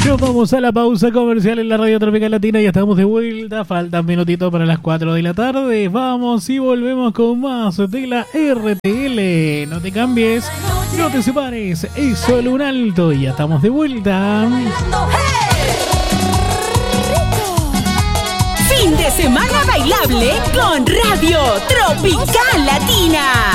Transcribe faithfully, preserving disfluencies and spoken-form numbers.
Nos vamos a la pausa comercial en la Radio Tropical Latina y estamos de vuelta. Faltan minutitos para las cuatro de la tarde. Vamos y volvemos con más de la R T L. No te cambies, no te separes. Es solo un alto y ya estamos de vuelta. Fin de semana bailable con Radio Tropical Latina.